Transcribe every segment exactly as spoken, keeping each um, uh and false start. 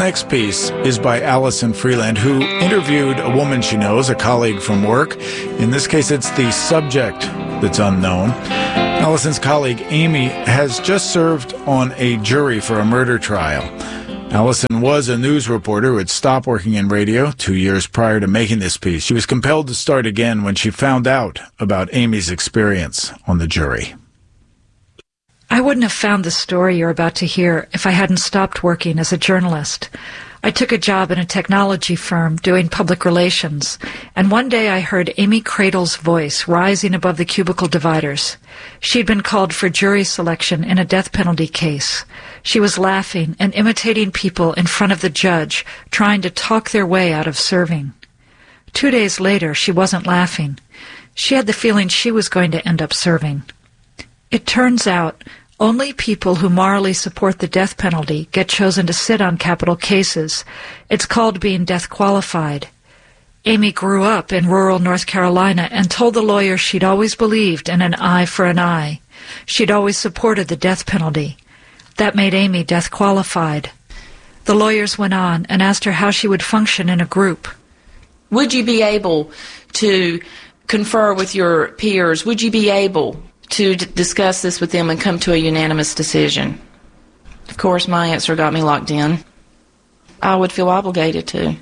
next piece is by Allison Freeland, who interviewed a woman she knows, a colleague from work. In this case, it's the subject that's unknown. Allison's colleague, Amy, has just served on a jury for a murder trial. Allison was a news reporter who had stopped working in radio two years prior to making this piece. She was compelled to start again when she found out about Amy's experience on the jury. I wouldn't have found the story you're about to hear if I hadn't stopped working as a journalist. I took a job in a technology firm doing public relations, and one day I heard Amy Cradle's voice rising above the cubicle dividers. She'd been called for jury selection in a death penalty case. She was laughing and imitating people in front of the judge, trying to talk their way out of serving. Two days later, she wasn't laughing. She had the feeling she was going to end up serving. It turns out only people who morally support the death penalty get chosen to sit on capital cases. It's called being death qualified. Amy grew up in rural North Carolina and told the lawyers she'd always believed in an eye for an eye. She'd always supported the death penalty. That made Amy death qualified. The lawyers went on and asked her how she would function in a group. Would you be able to confer with your peers? Would you be able to d- discuss this with them and come to a unanimous decision? Of course, my answer got me locked in. I would feel obligated to.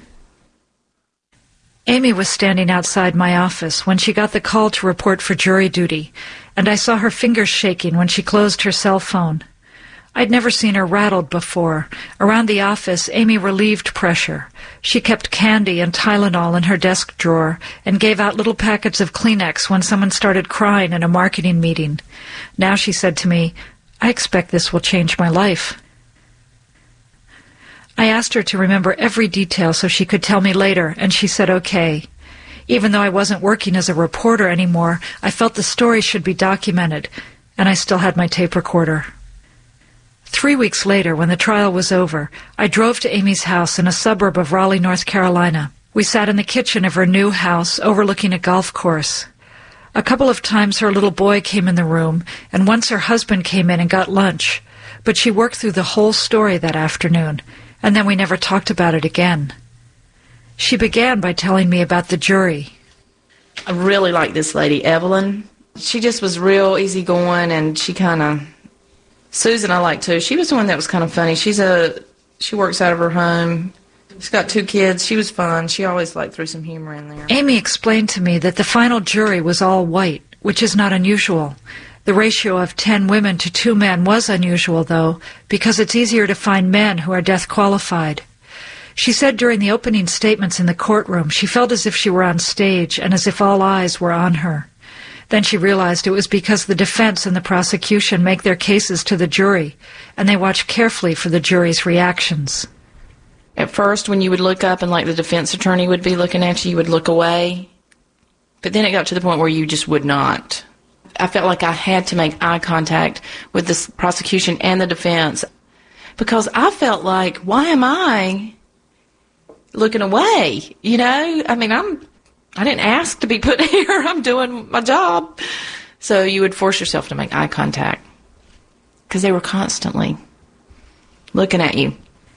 Amy was standing outside my office when she got the call to report for jury duty, and I saw her fingers shaking when she closed her cell phone. I'd never seen her rattled before. Around the office, Amy relieved pressure. She kept candy and Tylenol in her desk drawer and gave out little packets of Kleenex when someone started crying in a marketing meeting. Now she said to me, "I expect this will change my life." I asked her to remember every detail so she could tell me later, and she said okay. Even though I wasn't working as a reporter anymore, I felt the story should be documented, and I still had my tape recorder. Three weeks later, when the trial was over, I drove to Amy's house in a suburb of Raleigh, North Carolina. We sat in the kitchen of her new house overlooking a golf course. A couple of times her little boy came in the room, and once her husband came in and got lunch. But she worked through the whole story that afternoon, and then we never talked about it again. She began by telling me about the jury. I really like this lady, Evelyn. She just was real easygoing, and she kind of... Susan I like too. She was the one that was kind of funny. She's a... She works out of her home. She's got two kids. She was fun. She always like threw some humor in there. Amy explained to me that the final jury was all white, which is not unusual. The ratio of ten women to two men was unusual, though, because it's easier to find men who are death qualified. She said during the opening statements in the courtroom she felt as if she were on stage and as if all eyes were on her. Then she realized it was because the defense and the prosecution make their cases to the jury, and they watch carefully for the jury's reactions. At first, when you would look up and like the defense attorney would be looking at you, you would look away. But then it got to the point where you just would not. I felt like I had to make eye contact with the prosecution and the defense because I felt like, why am I looking away? You know, I mean, I'm, I didn't ask to be put here. I'm doing my job. So you would force yourself to make eye contact because they were constantly looking at you.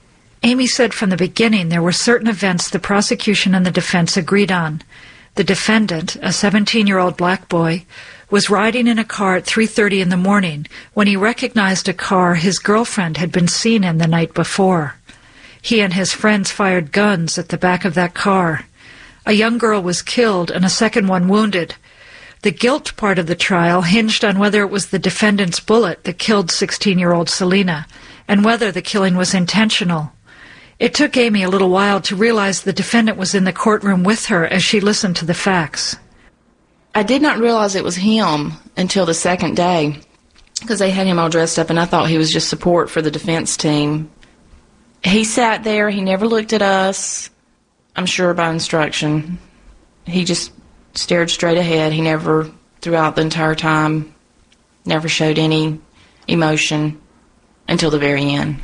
Amy said from the beginning there were certain events the prosecution and the defense agreed on. The defendant, a seventeen-year-old black boy, was riding in a car at three thirty in the morning when he recognized a car his girlfriend had been seen in the night before. He and his friends fired guns at the back of that car. A young girl was killed and a second one wounded. The guilt part of the trial hinged on whether it was the defendant's bullet that killed sixteen-year-old Selena and whether the killing was intentional. It took Amy a little while to realize the defendant was in the courtroom with her as she listened to the facts. I did not realize it was him until the second day because they had him all dressed up and I thought he was just support for the defense team. He sat there. He never looked at us, I'm sure by instruction. He just stared straight ahead. He never, throughout the entire time, never showed any emotion until the very end.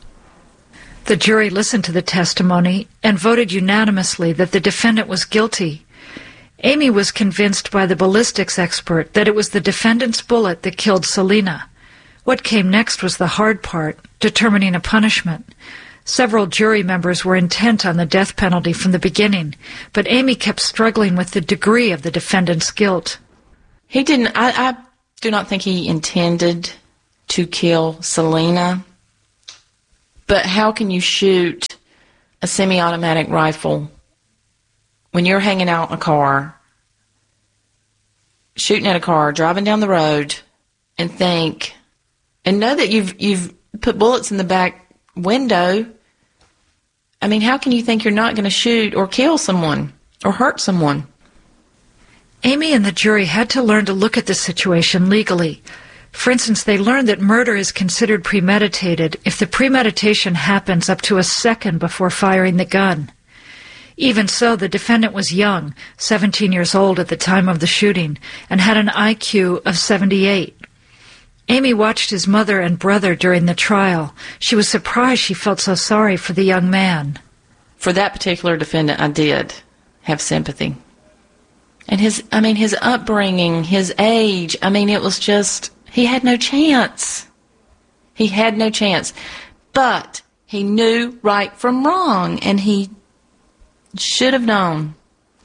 The jury listened to the testimony and voted unanimously that the defendant was guilty. Amy was convinced by the ballistics expert that it was the defendant's bullet that killed Selena. What came next was the hard part, determining a punishment. Several jury members were intent on the death penalty from the beginning, but Amy kept struggling with the degree of the defendant's guilt. He didn't, I, I do not think he intended to kill Selena, but how can you shoot a semi-automatic rifle when you're hanging out in a car, shooting at a car, driving down the road, and think, and know that you've you've put bullets in the back window? I mean, how can you think you're not going to shoot or kill someone or hurt someone? Amy and the jury had to learn to look at the situation legally. For instance, they learned that murder is considered premeditated if the premeditation happens up to a second before firing the gun. Even so, the defendant was young, seventeen years old at the time of the shooting, and had an I Q of seventy-eight. Amy watched his mother and brother during the trial. She was surprised she felt so sorry for the young man. For that particular defendant, I did have sympathy. And his, I mean, his upbringing, his age, I mean, it was just, he had no chance. He had no chance. But he knew right from wrong, and he should have known.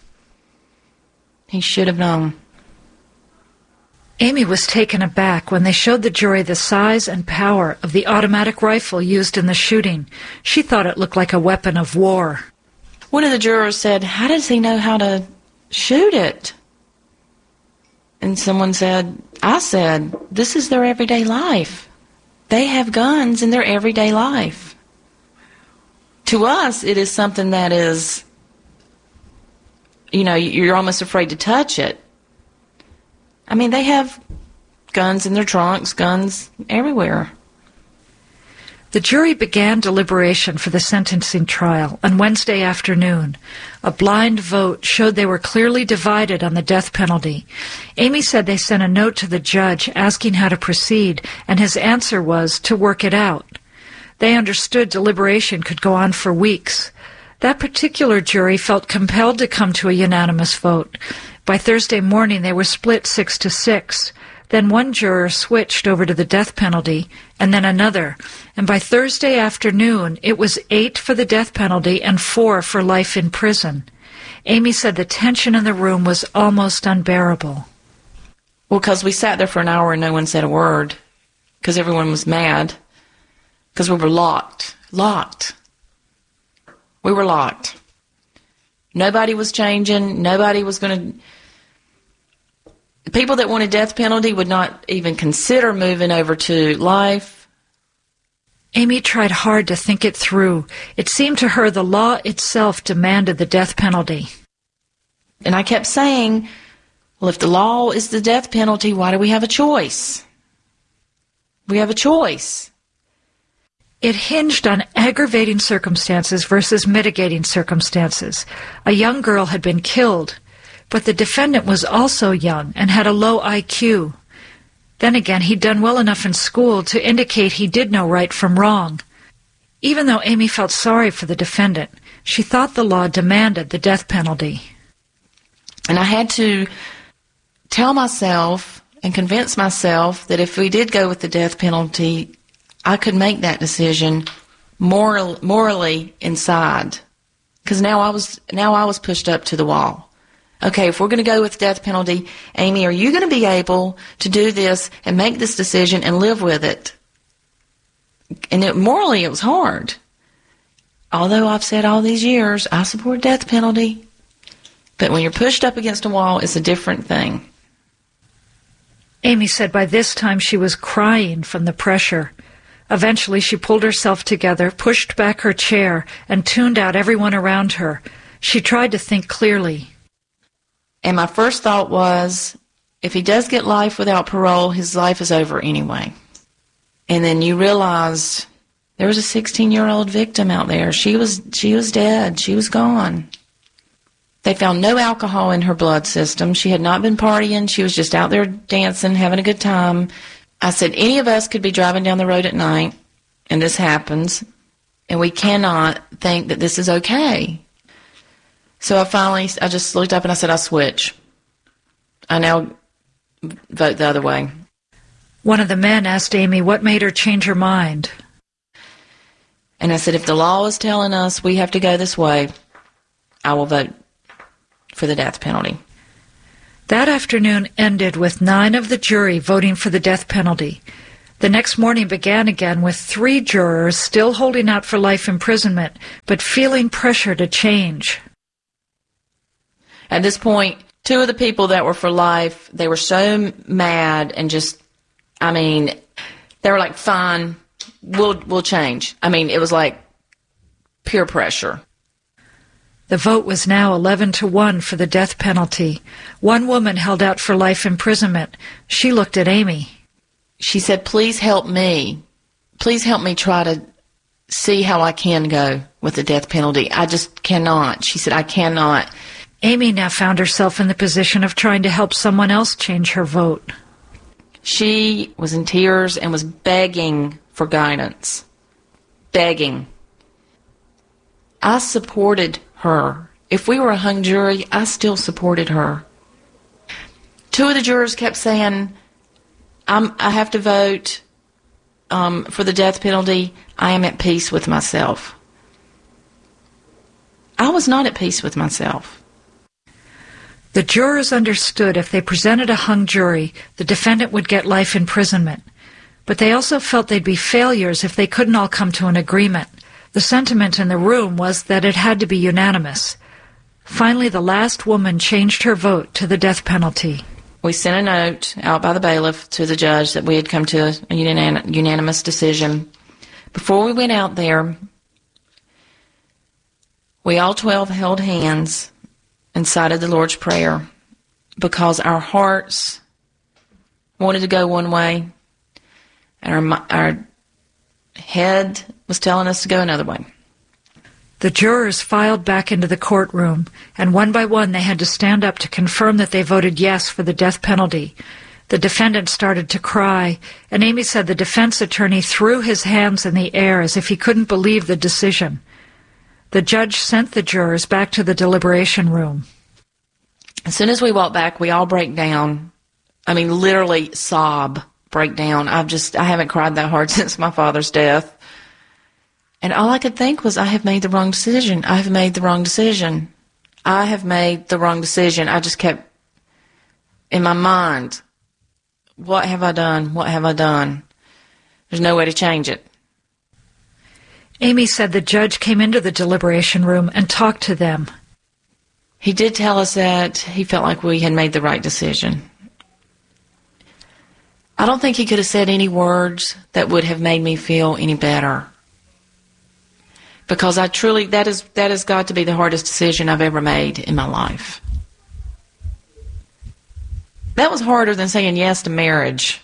He should have known. Amy was taken aback when they showed the jury the size and power of the automatic rifle used in the shooting. She thought it looked like a weapon of war. One of the jurors said, "How does he know how to shoot it?" And someone said, I said, "This is their everyday life. They have guns in their everyday life." To us, it is something that is, you know, you're almost afraid to touch it. I mean, they have guns in their trunks, guns everywhere. The jury began deliberation for the sentencing trial on Wednesday afternoon. A blind vote showed they were clearly divided on the death penalty. Amy said they sent a note to the judge asking how to proceed, and his answer was to work it out. They understood deliberation could go on for weeks. That particular jury felt compelled to come to a unanimous vote. By Thursday morning, they were split six to six. Then one juror switched over to the death penalty, and then another. And by Thursday afternoon, it was eight for the death penalty and four for life in prison. Amy said the tension in the room was almost unbearable. Well, because we sat there for an hour and no one said a word, because everyone was mad, because we were locked. Locked. We were locked. Nobody was changing. Nobody was going to... People that wanted death penalty would not even consider moving over to life. Amy tried hard to think it through. It seemed to her the law itself demanded the death penalty. And I kept saying, well, if the law is the death penalty, why do we have a choice? We have a choice. It hinged on aggravating circumstances versus mitigating circumstances. A young girl had been killed, but the defendant was also young and had a low I Q. Then again, he'd done well enough in school to indicate he did know right from wrong. Even though Amy felt sorry for the defendant, she thought the law demanded the death penalty. And I had to tell myself and convince myself that if we did go with the death penalty, I could make that decision moral, morally inside. Because now I was now I was pushed up to the wall. Okay, if we're going to go with death penalty, Amy, are you going to be able to do this and make this decision and live with it? And it, morally, it was hard. Although I've said all these years, I support death penalty. But when you're pushed up against a wall, it's a different thing. Amy said by this time she was crying from the pressure. Eventually, she pulled herself together, pushed back her chair, and tuned out everyone around her. She tried to think clearly. And my first thought was, if he does get life without parole, his life is over anyway. And then you realized there was a sixteen-year-old victim out there. She was she was dead. She was gone. They found no alcohol in her blood system. She had not been partying. She was just out there dancing, having a good time. I said, any of us could be driving down the road at night, and this happens, and we cannot think that this is okay. So I finally, I just looked up and I said, I switch. I now vote the other way. One of the men asked Amy what made her change her mind. And And I said, if the law is telling us we have to go this way, I will vote for the death penalty. That afternoon ended with nine of the jury voting for the death penalty. The next morning began again with three jurors still holding out for life imprisonment, but feeling pressure to change. At this point, two of the people that were for life, they were so mad and just, I mean, they were like, fine, we'll we'll change. I mean, it was like peer pressure. The vote was now eleven to one for the death penalty. One woman held out for life imprisonment. She looked at Amy. She said, please help me. Please help me try to see how I can go with the death penalty. I just cannot. She said, I cannot. Amy now found herself in the position of trying to help someone else change her vote. She was in tears and was begging for guidance. Begging. I supported her. If we were a hung jury, I still supported her. Two of the jurors kept saying, I'm, I have to vote um, for the death penalty. I am at peace with myself. I was not at peace with myself. The jurors understood if they presented a hung jury, the defendant would get life imprisonment. But they also felt they'd be failures if they couldn't all come to an agreement. The sentiment in the room was that it had to be unanimous. Finally, the last woman changed her vote to the death penalty. We sent a note out by the bailiff to the judge that we had come to a unan- unanimous decision. Before we went out there, we all twelve held hands and cited the Lord's Prayer because our hearts wanted to go one way and our, our head was telling us to go another way. The jurors filed back into the courtroom, and one by one they had to stand up to confirm that they voted yes for the death penalty. The defendant started to cry, and Amy said the defense attorney threw his hands in the air as if he couldn't believe the decision. The judge sent the jurors back to the deliberation room. As soon as we walked back, we all break down. I mean, literally sob, break down. I've just, I haven't cried that hard since my father's death. And all I could think was, I have made the wrong decision. I have made the wrong decision. I have made the wrong decision. I just kept in my mind, what have I done? What have I done? There's no way to change it. Amy said the judge came into the deliberation room and talked to them. He did tell us that he felt like we had made the right decision. I don't think he could have said any words that would have made me feel any better. Because I truly, that is that has got to be the hardest decision I've ever made in my life. That was harder than saying yes to marriage.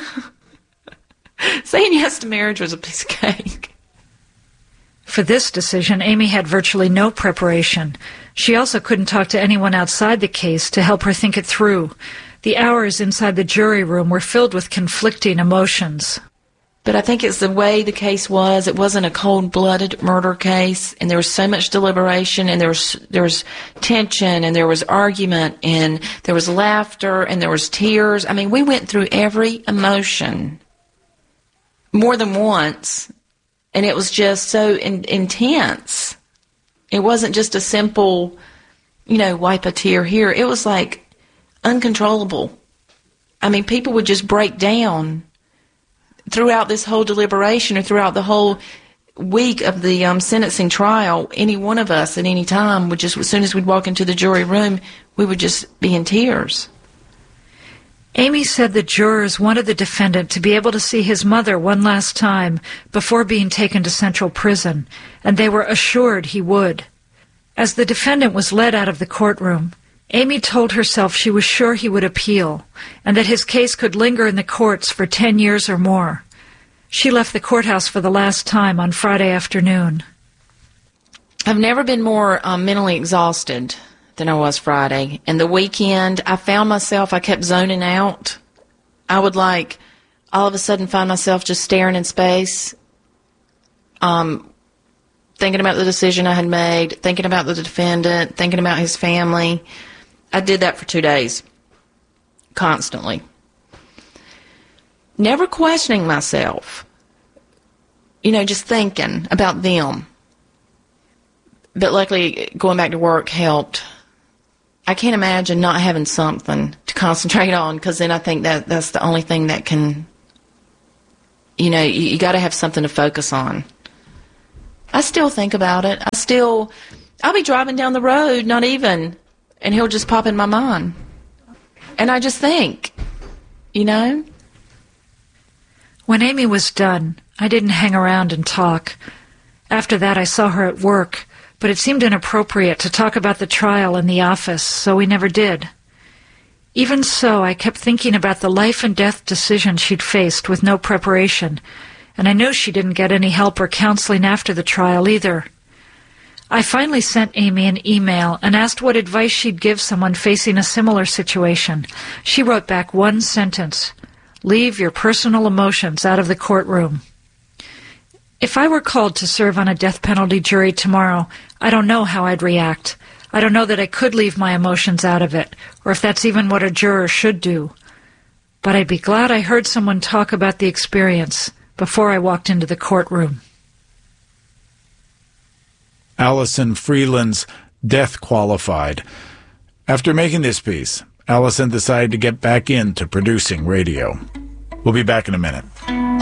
Saying yes to marriage was a piece of cake. For this decision, Amy had virtually no preparation. She also couldn't talk to anyone outside the case to help her think it through. The hours inside the jury room were filled with conflicting emotions. But I think it's the way the case was. It wasn't a cold-blooded murder case, and there was so much deliberation, and there was there was tension, and there was argument, and there was laughter, and there was tears. I mean, we went through every emotion more than once, and it was just so in, intense. It wasn't just a simple, you know, wipe a tear here. It was like uncontrollable. I mean, people would just break down throughout this whole deliberation or throughout the whole week of the um, sentencing trial. Any one of us at any time would just, as soon as we'd walk into the jury room, we would just be in tears. Amy said the jurors wanted the defendant to be able to see his mother one last time before being taken to Central Prison, and they were assured he would. As the defendant was led out of the courtroom, Amy told herself she was sure he would appeal, and that his case could linger in the courts for ten years or more. She left the courthouse for the last time on Friday afternoon. I've never been more um, mentally exhausted than I was Friday. And the weekend, I found myself, I kept zoning out. I would, like, all of a sudden find myself just staring in space, um, thinking about the decision I had made, thinking about the defendant, thinking about his family. I did that for two days, constantly. Never questioning myself. you know, just thinking about them. But luckily, going back to work helped. I can't imagine not having something to concentrate on, because then I think that that's the only thing that can, you know, you, you got to have something to focus on. I still think about it. I still, I'll be driving down the road, not even, and he'll just pop in my mind. And I just think, you know. When Amy was done, I didn't hang around and talk. After that, I saw her at work, but it seemed inappropriate to talk about the trial in the office, so we never did. Even so, I kept thinking about the life and death decision she'd faced with no preparation, and I knew she didn't get any help or counseling after the trial either. I finally sent Amy an email and asked what advice she'd give someone facing a similar situation. She wrote back one sentence: "Leave your personal emotions out of the courtroom." If I were called to serve on a death penalty jury tomorrow, I don't know how I'd react. I don't know that I could leave my emotions out of it, or if that's even what a juror should do. But I'd be glad I heard someone talk about the experience before I walked into the courtroom. Allison Freeland's Death Qualified. After making this piece, Allison decided to get back into producing radio. We'll be back in a minute.